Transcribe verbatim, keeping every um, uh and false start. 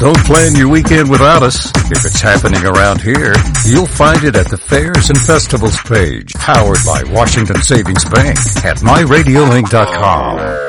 Don't plan your weekend without us. If it's happening around here, you'll find it at the Fairs and Festivals page, powered by Washington Savings Bank at my radio link dot com.